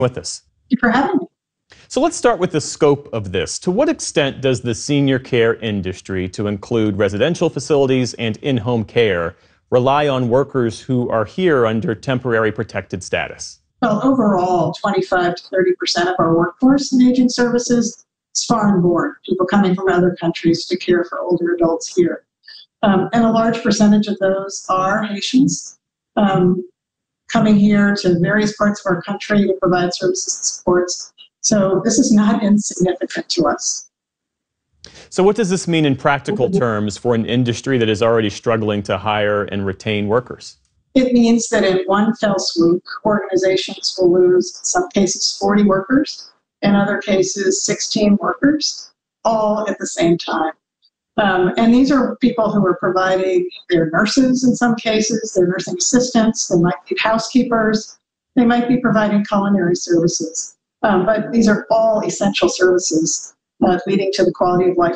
with us. Thank you for having me. So let's start with the scope of this. To what extent does the senior care industry, to include residential facilities and in-home care, rely on workers who are here under temporary protected status? Well, overall, 25 to 30% of our workforce in aging services is foreign born, people coming from other countries to care for older adults here. And a large percentage of those are Haitians coming here to various parts of our country to provide services and supports. So this is not insignificant to us. So what does this mean in practical terms for an industry that is already struggling to hire and retain workers? It means that in one fell swoop, organizations will lose, in some cases, 40 workers, in other cases, 16 workers, all at the same time. And these are people who are providing, they're nurses in some cases, they're nursing assistants, they might be housekeepers, they might be providing culinary services. But these are all essential services leading to the quality of life